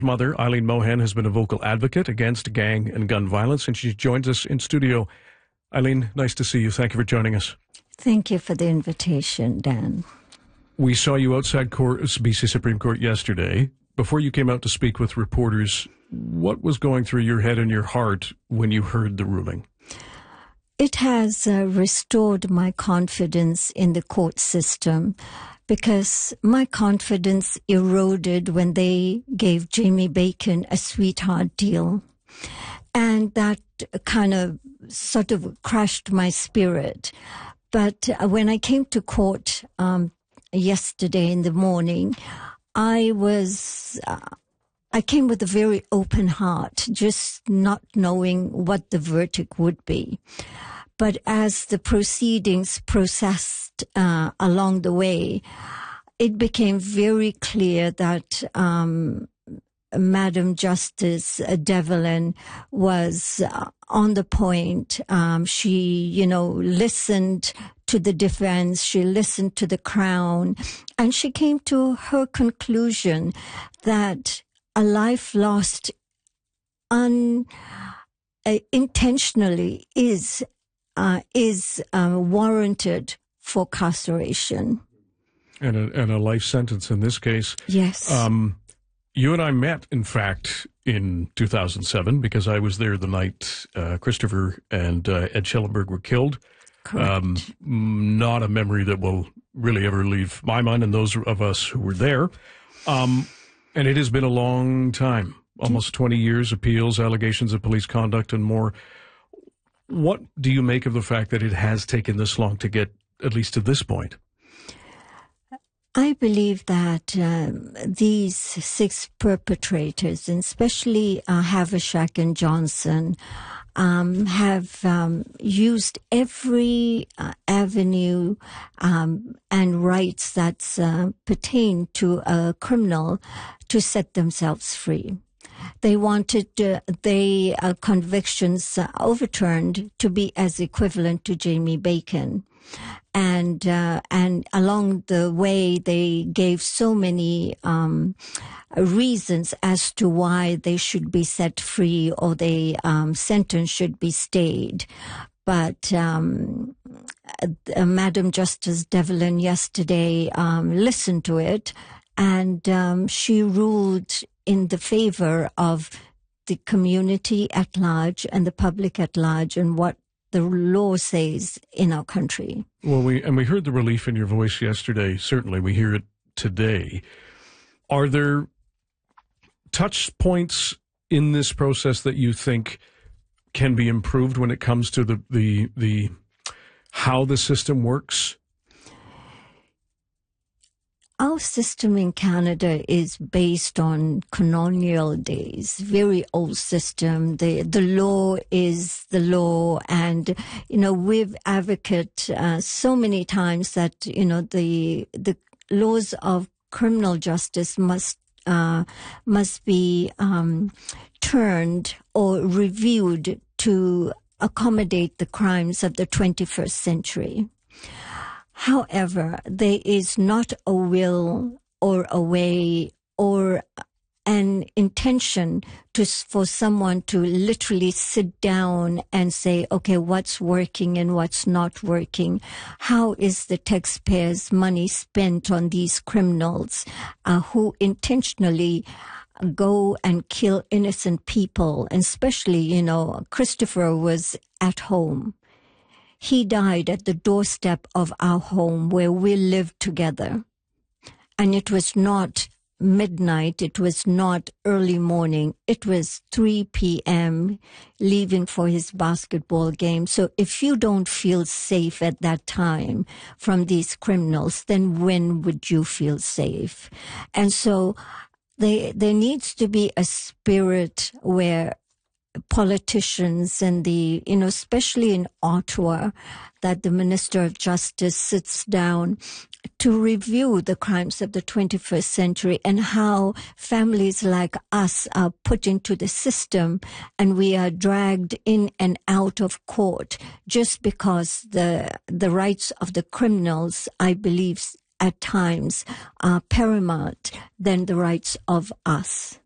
Mother, Eileen Mohan, has been a vocal advocate against gang and gun violence, and she joins us in studio. Eileen, nice to see you. Thank you for joining us. Thank you for the invitation, Dan. We saw you outside BC Supreme Court yesterday. Before you came out to speak with reporters, what was going through your head and your heart when you heard the ruling? It has restored my confidence in the court system, because my confidence eroded when they gave Jamie Bacon a sweetheart deal. And that kind of sort of crushed my spirit. But when I came to court yesterday in the morning, I came with a very open heart, just not knowing what the verdict would be. But as the proceedings processed along the way, it became very clear that Madam Justice Devlin was on the point. She, listened to the defense. She listened to the Crown, and she came to her conclusion that a life lost intentionally is warranted for carceration. And a life sentence in this case. Yes. You and I met, in fact, in 2007, because I was there the night Christopher and Ed Schellenberg were killed. Correct. Not a memory that will really ever leave my mind and those of us who were there. And it has been a long time, almost 20 years, appeals, allegations of police conduct, and more. What do you make of the fact that it has taken this long to get at least to this point? I believe that these 6 perpetrators, and especially Havishak and Johnson, have used every avenue and rights that's pertain to a criminal to set themselves free. They wanted their convictions overturned to be as equivalent to Jamie Bacon. And along the way, they gave so many reasons as to why they should be set free or their sentence should be stayed. But Madam Justice Devlin yesterday listened to it, and she ruled in the favor of the community at large and the public at large and what the law says in our country. Well, we heard the relief in your voice yesterday. Certainly, we hear it today. Are there touch points in this process that you think can be improved when it comes to the how the system works? Our system in Canada is based on colonial days, very old system. The law is the law. And, we've advocated so many times that, the laws of criminal justice must be turned or reviewed to accommodate the crimes of the 21st century. However, there is not a will or a way or an intention for someone to literally sit down and say, okay, what's working and what's not working? How is the taxpayers' money spent on these criminals who intentionally go and kill innocent people? And especially, Christopher was at home. He died at the doorstep of our home where we lived together. And it was not midnight. It was not early morning. It was 3 p.m. leaving for his basketball game. So if you don't feel safe at that time from these criminals, then when would you feel safe? And so there needs to be a spirit where politicians and especially in Ottawa, that the Minister of Justice sits down to review the crimes of the 21st century and how families like us are put into the system and we are dragged in and out of court just because the rights of the criminals, I believe, at times are paramount than the rights of us.